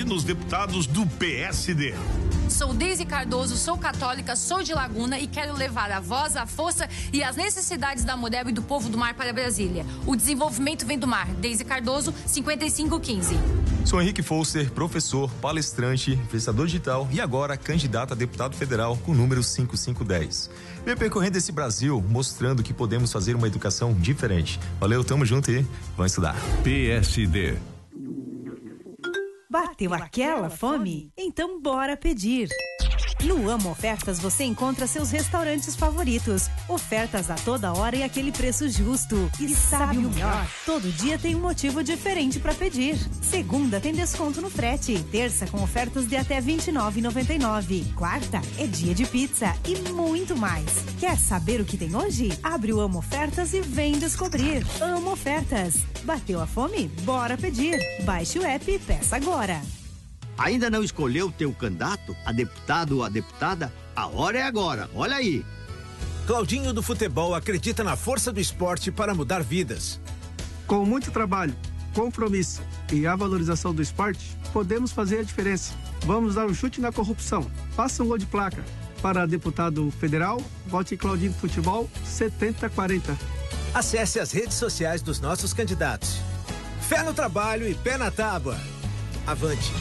nos deputados do PSD. Sou Deise Cardoso, sou católica, sou de Laguna e quero levar a voz, a força e as necessidades da mulher e do povo do mar para Brasília. O desenvolvimento vem do mar. Deise Cardoso, 5515. Sou Henrique Foster, professor, palestrante, influenciador digital e agora candidato a deputado federal com número 5510. Venho percorrendo esse Brasil mostrando que podemos fazer uma educação diferente. Valeu, tamo junto e vamos estudar. PSD. Bateu aquela fome? Então bora pedir. No Amo Ofertas você encontra seus restaurantes favoritos. Ofertas a toda hora e aquele preço justo. E sabe o melhor? Todo dia tem um motivo diferente para pedir. Segunda tem desconto no frete. Terça com ofertas de até R$29,99. Quarta é dia de pizza e muito mais. Quer saber o que tem hoje? Abre o Amo Ofertas e vem descobrir. Amo Ofertas. Bateu a fome? Bora pedir. Baixe o app e peça agora. Ainda não escolheu o teu candidato, a deputado ou a deputada? A hora é agora, olha aí. Claudinho do Futebol acredita na força do esporte para mudar vidas. Com muito trabalho, compromisso e a valorização do esporte, podemos fazer a diferença. Vamos dar um chute na corrupção. Faça um gol de placa. Para deputado federal, vote Claudinho do Futebol 7040. Acesse as redes sociais dos nossos candidatos. Fé no trabalho e pé na tábua. Avante.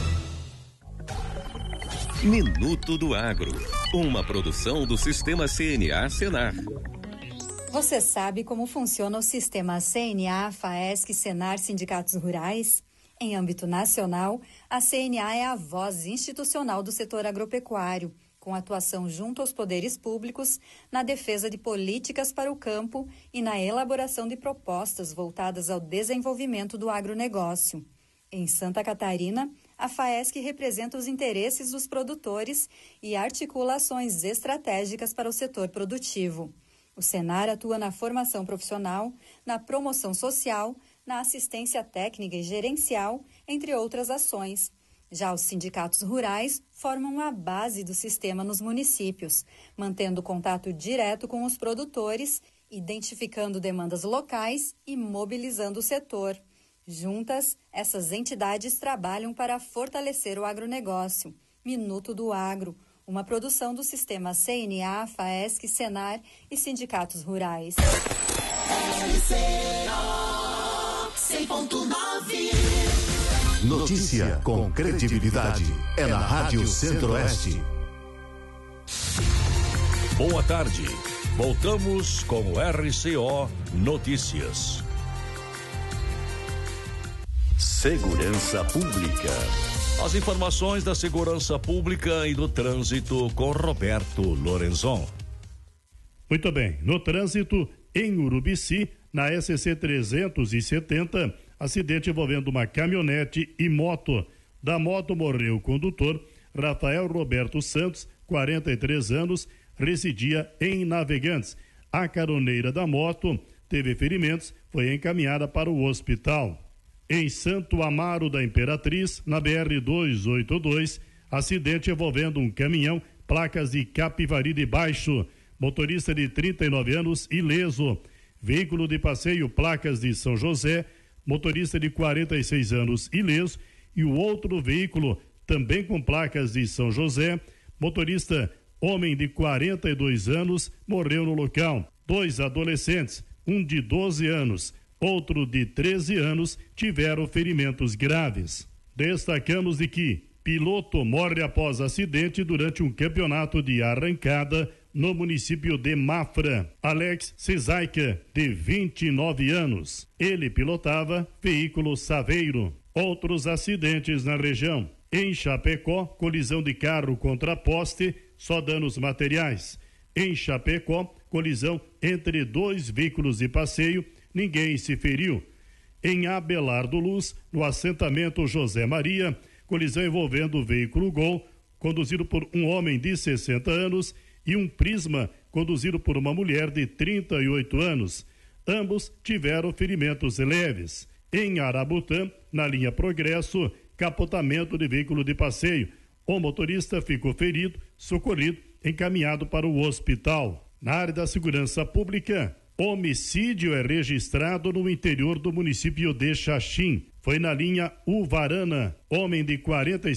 Minuto do Agro, uma produção do Sistema CNA Senar. Você sabe como funciona o sistema CNA, FAESC, Senar, Sindicatos Rurais? Em âmbito nacional, a CNA é a voz institucional do setor agropecuário, com atuação junto aos poderes públicos, na defesa de políticas para o campo e na elaboração de propostas voltadas ao desenvolvimento do agronegócio. Em Santa Catarina, a FAESC representa os interesses dos produtores e articula ações estratégicas para o setor produtivo. O Senar atua na formação profissional, na promoção social, na assistência técnica e gerencial, entre outras ações. Já os sindicatos rurais formam a base do sistema nos municípios, mantendo contato direto com os produtores, identificando demandas locais e mobilizando o setor. Juntas, essas entidades trabalham para fortalecer o agronegócio. Minuto do Agro, uma produção do sistema CNA, FAESC, Senar e sindicatos rurais. Notícia com credibilidade. É na Rádio Centro-Oeste. Boa tarde. Voltamos com o RCO Notícias. Segurança Pública. As informações da segurança pública e do trânsito com Roberto Lorenzon. Muito bem, no trânsito em Urubici, na SC 370, acidente envolvendo uma caminhonete e moto. Da moto morreu o condutor, Rafael Roberto Santos, 43 anos, residia em Navegantes. A caroneira da moto teve ferimentos, foi encaminhada para o hospital. Em Santo Amaro da Imperatriz, na BR-282, acidente envolvendo um caminhão, placas de Capivari de Baixo, motorista de 39 anos, ileso. Veículo de passeio, placas de São José, motorista de 46 anos, ileso. E o outro veículo, também com placas de São José, motorista, homem de 42 anos, morreu no local. 2 adolescentes, um de 12 anos, outro de 13 anos, tiveram ferimentos graves. Destacamos de que piloto morre após acidente durante um campeonato de arrancada no município de Mafra. Alex Cesaica, de 29 anos. Ele pilotava veículo Saveiro. Outros acidentes na região. Em Chapecó, colisão de carro contra poste, só danos materiais. Em Chapecó, colisão entre 2 veículos de passeio, ninguém se feriu. Em Abelardo Luz, no assentamento José Maria, colisão envolvendo o veículo Gol, conduzido por um homem de 60 anos, e um Prisma, conduzido por uma mulher de 38 anos. Ambos tiveram ferimentos leves. Em Arabutã, na linha Progresso, capotamento de veículo de passeio. O motorista ficou ferido, socorrido, encaminhado para o hospital. Na área da segurança pública, homicídio é registrado no interior do município de Xaxim. Foi na linha Uvarana. Homem de 45